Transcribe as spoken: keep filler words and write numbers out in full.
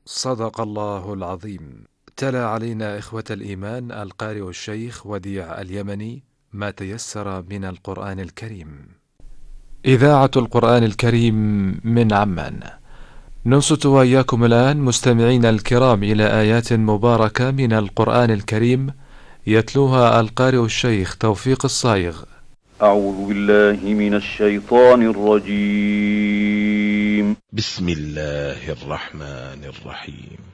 صدق الله العظيم. تلا علينا إخوة الإيمان القارئ الشيخ وديع اليمني ما تيسر من القرآن الكريم. إذاعة القرآن الكريم من عمان. ننصت وإياكم الآن مستمعين الكرام إلى آيات مباركة من القرآن الكريم يتلوها القارئ الشيخ توفيق الصايغ. أعوذ بالله من الشيطان الرجيم. بسم الله الرحمن الرحيم.